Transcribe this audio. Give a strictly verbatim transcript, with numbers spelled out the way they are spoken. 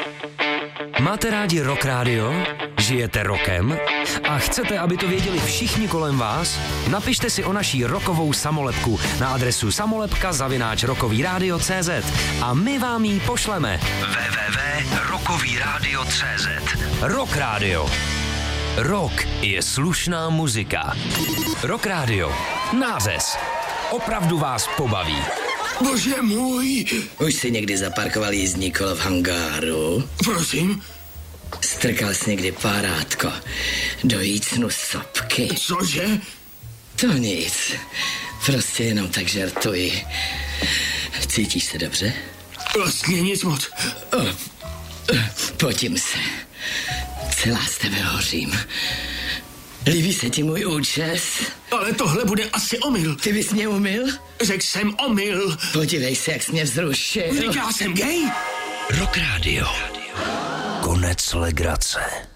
Máte rádi Rock Radio? Žijete rokem? A chcete, aby to věděli všichni kolem vás? Napište si o naší rokovou samolepku na adresu samolepka zavináč rokový rádio tečka cé zet a my vám ji pošleme. w w w tečka rokový rádio tečka cé zet. Rock Radio. Rock je slušná muzika. Rock Radio. Nářez. Opravdu vás pobaví. Bože můj! Už si někdy zaparkoval jízdní kolo v hangáru? Prosím? Strkal jsi někdy párátko do jícnu sopky? Cože? To nic. Prostě jenom tak žartuji. Cítíš se dobře? Vlastně nic moc. O, potím se. Celá z tebe hořím. Líbí se ti můj účes? Ale tohle bude asi omyl. Ty bys mě umyl? Řekl jsem omyl. Podívej se, jak jsi mě vzrušil. Říkal jsem gay? Rock Radio. Konec legrace.